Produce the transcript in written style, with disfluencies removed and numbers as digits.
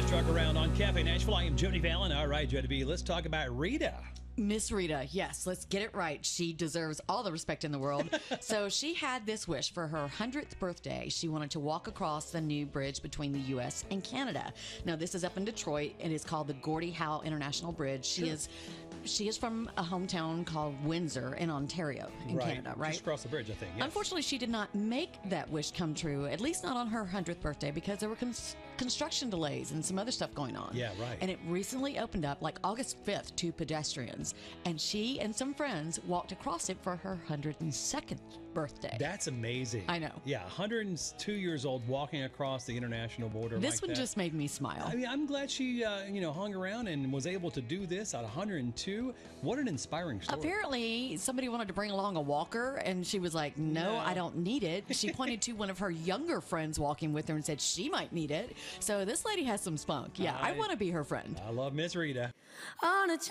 Truck Around on Cafe Nashville. I am Jody Fallon. All right, Jody B, let's talk about Rita. Miss Rita, yes, let's get it right. She deserves all the respect in the world. So she had this wish for her 100th birthday. She wanted to walk across the new bridge between the U.S. and Canada. Now, this is up in Detroit. It is called the Gordie Howe International Bridge. She is from a hometown called Windsor in Ontario in Canada, right? Just across the bridge, I think. Yes. Unfortunately, she did not make that wish come true, at least not on her 100th birthday, because there were construction delays and some other stuff going on. Yeah, right. And it recently opened up like August 5th to pedestrians. And she and some friends walked across it for her 102nd birthday. That's amazing. I know. Yeah, 102 years old walking across the international border. This like one that. just made me smile. I mean, I'm glad she, hung around and was able to do this at 102. What an inspiring story. Apparently, somebody wanted to bring along a walker, and she was like, no, I don't need it. She pointed to one of her younger friends walking with her and said she might need it. So this lady has some spunk. Yeah, I want to be her friend. I love Miss Rita. On a